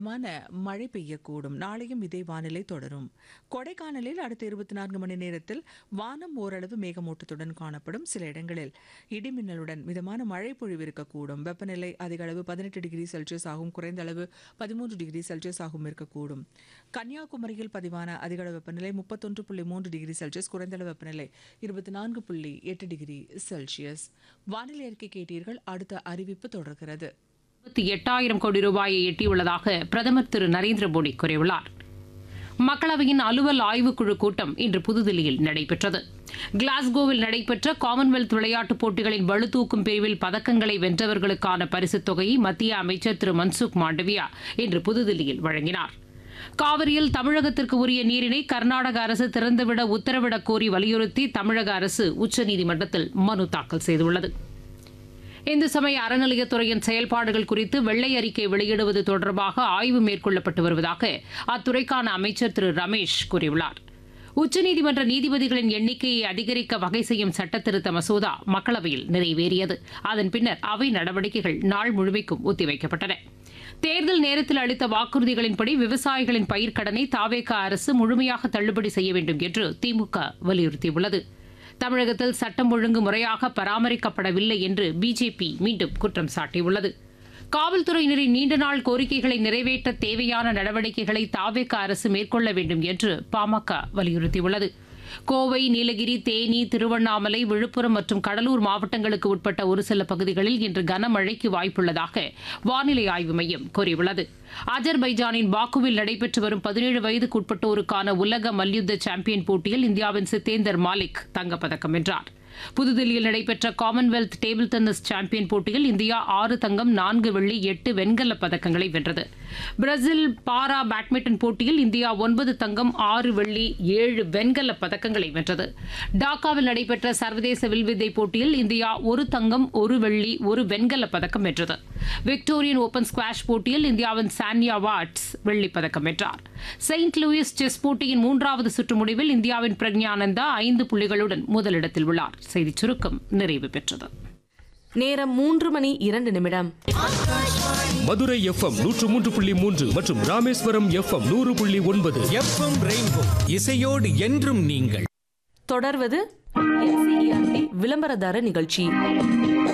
மழை பெய்யக்கூடும். நாளையும் இதே வானிலை தொடரும். கொடைக்கானலில் அடுத்த 24 மணி நேரத்தில் வானம் ஓரளவு மேகமூட்டத்துடன் காணப்படும். சில இடங்களில் இடிமின்னலுடன் மிதமான மழை பொழிவு இருக்கக்கூடும். வெப்பநிலை அதிக அளவு 18 டிகிரி செல்சியஸ் ஆகும். குறைந்த அளவு 13 டிகிரி செல்சியஸ் ஆகும் இருக்கக்கூடும். கன்னியாகுமரியில் பதிவான அதிக அளவு வெப்பநிலை 31.3 டிகிரி செல்சியஸ், குறைந்த அளவு வெப்பநிலை 24.8 டிகிரி செல்சியஸ். வானிலை அறிக்கை கேட்டீர்கள். அடுத்த அறிவிப்பு தொடர்கிறது. 8,000 கோடி ரூபாயை எட்டியுள்ளதாக பிரதமர் திரு நரேந்திர மோடி கூறியுள்ளார். மக்களவையின் அலுவல் ஆய்வுக்குழு கூட்டம் இன்று புதுதில்லியில் நடைபெற்றது. கிளாஸ்கோவில் நடைபெற்ற காமன்வெல்த் விளையாட்டுப் போட்டிகளின் பளுதூக்கும் பிரிவில் பதக்கங்களை வென்றவர்களுக்கான பரிசுத் தொகையை மத்திய அமைச்சர் திரு மன்சுக் மாண்டவியா இன்று புதுதில்லியில் வழங்கினார். காவிரியில் தமிழகத்திற்கு உரிய நீரினை கர்நாடக அரசு திறந்துவிட உத்தரவிடக் கோரி வலியுறுத்தி தமிழக அரசு உச்சநீதிமன்றத்தில் மனு தாக்கல் செய்துள்ளது. இந்து சமய அறநிலையத்துறையின் செயல்பாடுகள் குறித்து வெள்ளை அறிக்கை வெளியிடுவது தொடர்பாக ஆய்வு மேற்கொள்ளப்பட்டு வருவதாக அத்துறைக்கான அமைச்சர் திரு ரமேஷ் கூறியுள்ளார். உச்சநீதிமன்ற நீதிபதிகளின் எண்ணிக்கையை அதிகரிக்க வகை செய்யும் சட்டத்திருத்த மசோதா மக்களவையில் நிறைவேறியது. அதன் பின்னர் அவை நடவடிக்கைகள் நாள் முழுமைக்கும் ஒத்திவைக்கப்பட்டன. தேர்தல் நேரத்தில் அளித்த வாக்குறுதிகளின்படி விவசாயிகளின் பயிர்க்கடனை தாவேகா அரசு முழுமையாக தள்ளுபடி செய்ய வேண்டும் என்று திமுக வலியுறுத்தியுள்ளது. தமிழகத்தில் சட்டம் ஒழுங்கு முறையாக பராமரிக்கப்படவில்லை என்று பிஜேபி மீண்டும் குற்றம் சாட்டியுள்ளது. காவல்துறையினரின் நீண்ட நாள் கோரிக்கைகளை நிறைவேற்ற தேவையான நடவடிக்கைகளை தாவேகா அரசு மேற்கொள்ள வேண்டும் என்று பாமக வலியுறுத்தியுள்ளது. கோவை, நீலகிரி, தேனி, திருவண்ணாமலை, விழுப்புரம் மற்றும் கடலூர் மாவட்டங்களுக்கு உட்பட்ட ஒரு சில பகுதிகளில் இன்று கனமழைக்கு வாய்ப்புள்ளதாக வானிலை ஆய்வு மையம் கூறியுள்ளது. அஜர்பைஜானின் பாக்குவில் நடைபெற்று வரும் 17 வயதுக்குட்பட்டோருக்கான உலக மல்யுத்த சாம்பியன் போட்டியில் இந்தியாவின் சித்தேந்தர் மாலிக் தங்கப்பதக்கம் வென்றார். புதுதில்லியில் நடைபெற்ற காமன்வெல்த் டேபிள் டென்னிஸ் சாம்பியன் போட்டியில் இந்தியா 6 தங்கம், 4 வெள்ளி, 8 வெண்கலப் பதக்கங்களை வென்றது. பிரேசில் பாரா பேட்மிண்டன் போட்டியில் இந்தியா 9 தங்கம், 6 வெள்ளி, 7 வெண்கலப் பதக்கங்களை வென்றது. டாக்காவில் நடைபெற்ற சர்வதேச வில்வித்தை போட்டியில் இந்தியா 1 தங்கம், 1 வெள்ளி, 1 வெண்கலப் பதக்கம் வென்றது. விக்டோரியன் ஓபன் ஸ்குவாஷ் போட்டியில் இந்தியாவின் சான்யா வாட்ஸ் வெள்ளிப் பதக்கம் வென்றார். செயின்ட் லூயிஸ் செஸ் போட்டியின் 3வது சுற்று முடிவில் இந்தியாவின் பிரக்ஞானந்தா 5 புள்ளிகளுடன் முதலிடத்தில் உள்ளார். செய்திச் சுருக்கம் நிறைவு பெற்றது. நேரம் 3:02. மதுரை எஃப்எம் 103.3 மற்றும் ராமேஸ்வரம் எஃப்எம் 100.9. எஃப்எம் ரெயின்போ இசையோடு என்றும் நீங்கள். தொடர்வது NCERT விளம்பரதார நிகழ்ச்சி.